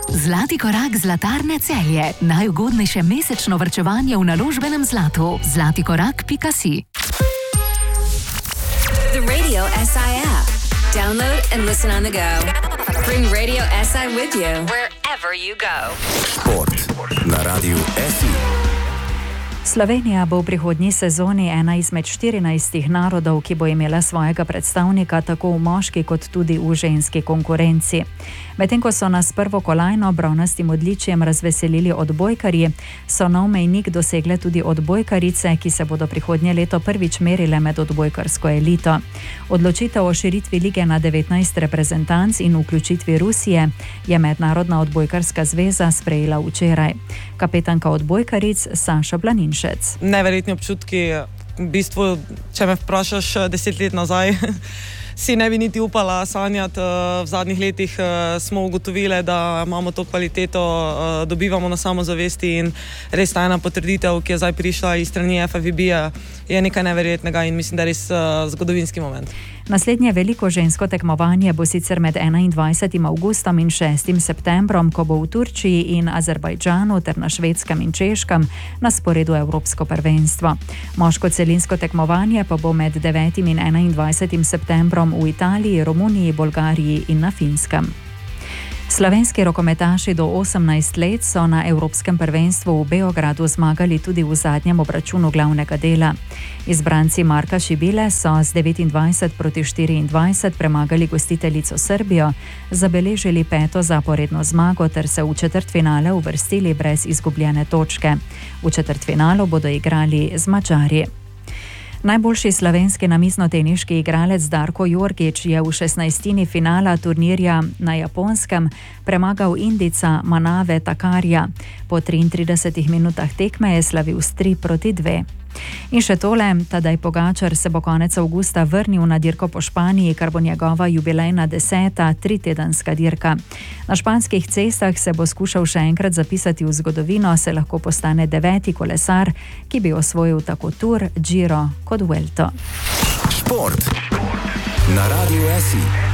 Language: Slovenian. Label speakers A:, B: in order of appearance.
A: Zlati korak Zlatarne Celje. Najugodnejše mesečno varčevanje v naložbenem zlatu. Zlatikorak.si.
B: The Radio SI app. Download and listen on the go. Bring Radio SI with you wherever you go.
C: Šport na Radiu SI.
D: Slovenija bo v prihodnji sezoni ena izmed 14 narodov, ki bo imela svojega predstavnika tako v moški kot tudi v ženski konkurenci. Medtem ko so nas prvo kolajno bronastim odličjem razveselili odbojkarji, so nov mejnik dosegle tudi odbojkarice, ki se bodo prihodnje leto prvič merile med odbojkarsko elito. Odločitev o širitvi lige na 19 reprezentanc in vključitvi Rusije je Mednarodna odbojkarska zveza sprejela včeraj. Kapetanka odbojkaric Saša Planinšec.
E: Neverjetni občutki, v bistvu, če me vprašaš 10 let nazaj, si ne bi niti upala sanjati. V zadnjih letih smo ugotovili, da imamo to kvaliteto, dobivamo na samozavesti in res ta ena potrditev, ki je zdaj prišla iz strani FIVB-ja, je nekaj neverjetnega in mislim, da je res zgodovinski moment.
D: Naslednje veliko žensko tekmovanje bo sicer med 21. avgustom in 6. septembrom, ko bo v Turčiji in Azerbajdžanu ter na Švedskem in Češkem na sporedu Evropsko prvenstvo. Moško celinsko tekmovanje pa bo med 9. in 21. septembrom v Italiji, Romuniji, Bolgariji in na Finskem. Slovenski rokometaši do 18 let so na Evropskem prvenstvu v Beogradu zmagali tudi v zadnjem obračunu glavnega dela. Izbranci Marka Šibile so z 29-24 premagali gostiteljico Srbijo, zabeležili 5. zaporedno zmago ter se v četrtfinale uvrstili brez izgubljene točke. V četrtfinalu bodo igrali z Madžari. Najboljši slovenski namiznoteniški igralec Darko Jorgić je v 16. finala turnirja na Japonskem premagal Indijca Manave Takarja. Po 33 minutah tekme je slavil s 3-2. In še tole, Tadej Pogačar se bo konec avgusta vrnil na dirko po Španiji, kar bo njegova jubilejna 10. tritedenska dirka. Na španskih cestah se bo skušal še enkrat zapisati v zgodovino, se lahko postane 9. kolesar, ki bi osvojil tako Tour, Giro kot Vuelto.
C: Šport na Radiu SI.